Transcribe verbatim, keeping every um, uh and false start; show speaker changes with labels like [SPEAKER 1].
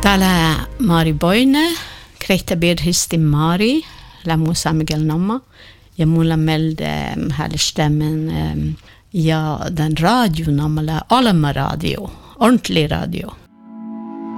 [SPEAKER 1] Täällä Mari Boine, Kreita Birhisti Mari, Lamusa Miguel Namma, ja mulla melde här stämmen ja den radio namla Alma radio, ordentlig radio.